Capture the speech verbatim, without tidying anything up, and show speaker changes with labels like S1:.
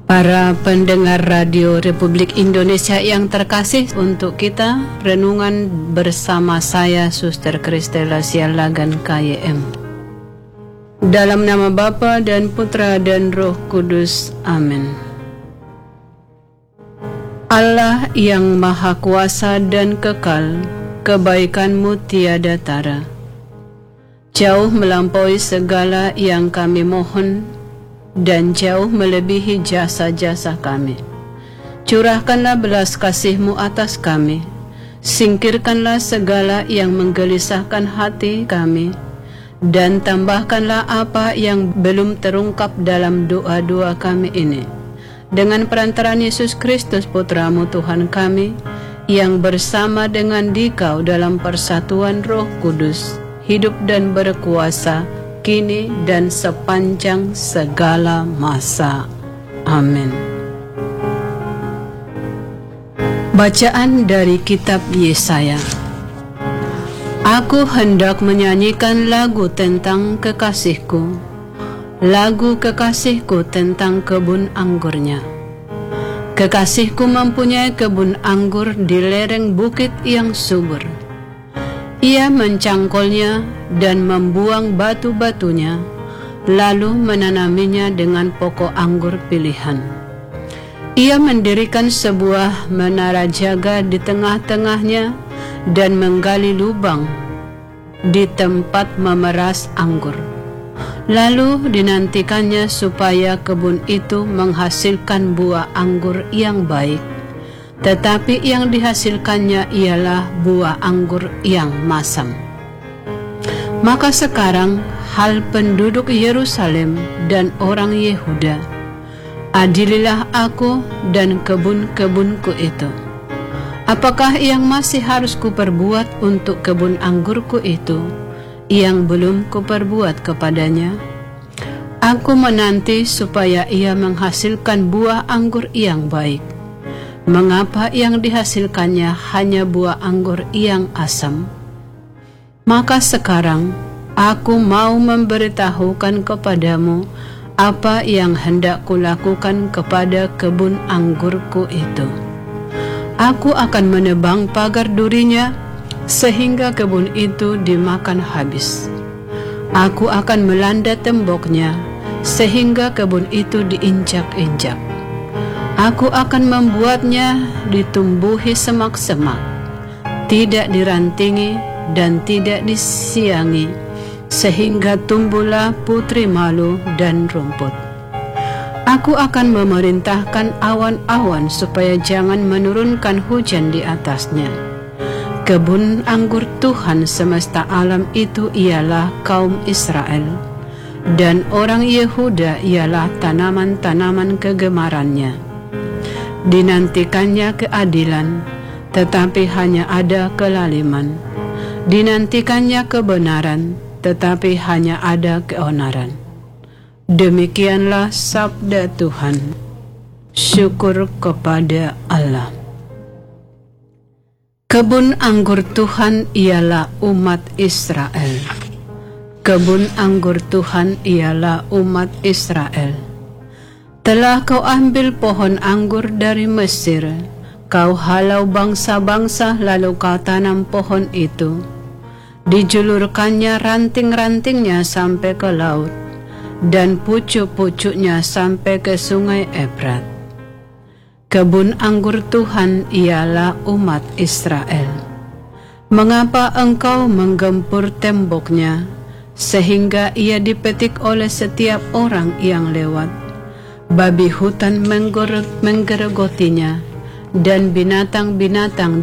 S1: Para pendengar Radio Republik Indonesia yang terkasih, untuk kita renungan bersama saya Suster Kristela Sialagan K Y M. Dalam nama Bapa dan Putra dan Roh Kudus. Amin. Allah yang Maha Kuasa dan kekal, kebaikan-Mu tiada tara, jauh melampaui segala yang kami mohon dan jauh melebihi jasa-jasa kami. Curahkanlah belas kasih-Mu atas kami, singkirkanlah segala yang menggelisahkan hati kami, dan tambahkanlah apa yang belum terungkap dalam doa-doa kami ini. Dengan perantaraan Yesus Kristus Putra-Mu Tuhan kami, yang bersama dengan Dikau dalam persatuan Roh Kudus, hidup dan berkuasa kini dan sepanjang segala masa. Amin. Bacaan dari Kitab Yesaya. Aku hendak menyanyikan lagu tentang kekasihku, lagu kekasihku tentang kebun anggurnya. Kekasihku mempunyai kebun anggur di lereng bukit yang subur. Ia mencangkolnya dan membuang batu-batunya, lalu menanaminya dengan pokok anggur pilihan. Ia mendirikan sebuah menara jaga di tengah-tengahnya dan menggali lubang di tempat memeras anggur. Lalu dinantikannya supaya kebun itu menghasilkan buah anggur yang baik, tetapi yang dihasilkannya ialah buah anggur yang masam. Maka sekarang, hal penduduk Yerusalem dan orang Yehuda, adililah aku dan kebun-kebunku itu. Apakah yang masih harus kuperbuat untuk kebun anggurku itu, yang belum kuperbuat kepadanya? Aku menanti supaya ia menghasilkan buah anggur yang baik. Mengapa yang dihasilkannya hanya buah anggur yang asam? Maka sekarang aku mau memberitahukan kepadamu apa yang hendak kulakukan kepada kebun anggurku itu. Aku akan menebang pagar durinya sehingga kebun itu dimakan habis. Aku akan melanda temboknya sehingga kebun itu diinjak-injak. Aku akan membuatnya ditumbuhi semak-semak, tidak dirantingi dan tidak disiangi, sehingga tumbuhlah putri malu dan rumput. Aku akan memerintahkan awan-awan supaya jangan menurunkan hujan di atasnya. Kebun anggur Tuhan semesta alam itu ialah kaum Israel, dan orang Yehuda ialah tanaman-tanaman kegemarannya. Dinantikannya keadilan, tetapi hanya ada kelaliman. Dinantikannya kebenaran, tetapi hanya ada keonaran. Demikianlah sabda Tuhan. Syukur kepada Allah. Kebun anggur Tuhan ialah umat Israel. Kebun anggur Tuhan ialah umat Israel. Telah kau ambil pohon anggur dari Mesir, kau halau bangsa-bangsa lalu kau tanam pohon itu. Dijulurkannya ranting-rantingnya sampai ke laut, dan pucuk-pucuknya sampai ke sungai Efrat. Kebun anggur Tuhan ialah umat Israel. Mengapa engkau menggempur temboknya, sehingga ia dipetik oleh setiap orang yang lewat? Babi hutan menggeregotinya, dan binatang-binatang